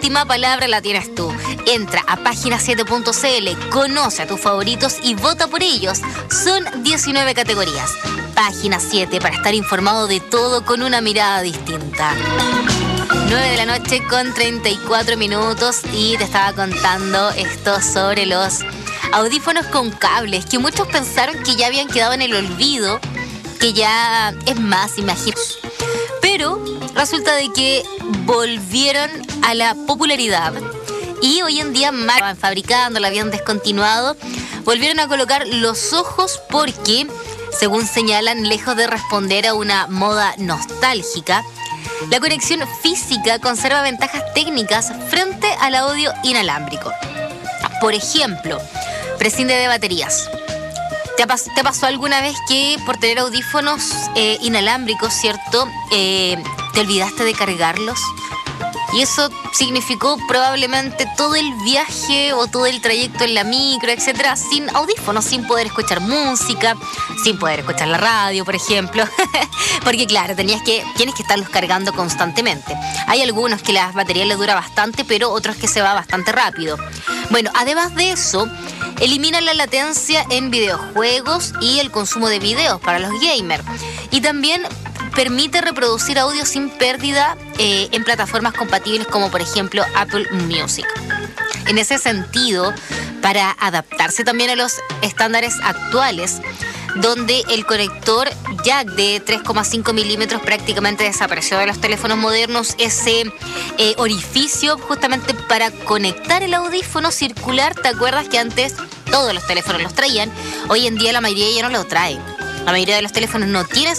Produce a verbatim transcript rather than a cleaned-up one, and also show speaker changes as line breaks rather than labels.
última palabra la tienes tú. Entra a página siete punto c l, conoce a tus favoritos y vota por ellos. Son diecinueve categorías. Página siete, para estar informado de todo con una mirada distinta. nueve de la noche con treinta y cuatro minutos y te estaba contando esto sobre los audífonos con cables, que muchos pensaron que ya habían quedado en el olvido, que ya es más, imagínate. Pero resulta de que volvieron a la popularidad y hoy en día más estaban fabricando, la habían descontinuado, volvieron a colocar los ojos porque, según señalan, lejos de responder a una moda nostálgica, la conexión física conserva ventajas técnicas frente al audio inalámbrico. Por ejemplo, prescinde de baterías. ¿Te, pas- ¿Te pasó alguna vez que por tener audífonos eh, inalámbricos, cierto, eh, te olvidaste de cargarlos? Y eso significó probablemente todo el viaje o todo el trayecto en la micro, etcétera, sin audífonos, sin poder escuchar música, sin poder escuchar la radio, por ejemplo. Porque claro, tenías que, tienes que estarlos cargando constantemente. Hay algunos que las baterías les dura bastante, pero otros que se va bastante rápido. Bueno, además de eso, elimina la latencia en videojuegos y el consumo de videos para los gamers. Y también permite reproducir audio sin pérdida eh, en plataformas compatibles como por ejemplo Apple Music. En ese sentido, para adaptarse también a los estándares actuales, donde el conector jack de tres coma cinco milímetros prácticamente desapareció de los teléfonos modernos, ese eh, orificio justamente para conectar el audífono circular, ¿te acuerdas que antes todos los teléfonos los traían? Hoy en día la mayoría ya no lo trae. La mayoría de los teléfonos no tienen